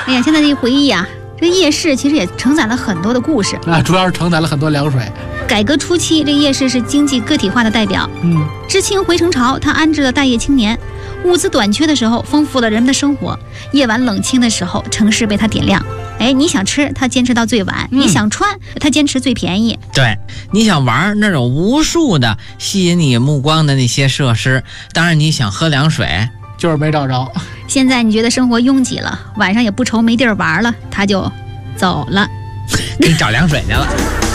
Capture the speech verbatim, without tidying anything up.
哎呀，现在这一回忆啊，这个夜市其实也承载了很多的故事啊，主要是承载了很多凉水。 改革初期，这个夜市是经济个体化的代表。 嗯， 知青回城潮，它安置了待业青年；物资短缺的时候，丰富了人们的生活；夜晚冷清的时候，城市被它点亮。哎，你想吃，它坚持到最晚； 嗯、 你想穿，它坚持最便宜。 对，你想玩，那有无数的吸引你目光的那些设施。当然，你想喝凉水， 就是没找着。 现在你觉得生活拥挤了，晚上也不愁没地儿玩了，它就走了， 给你找凉水去了。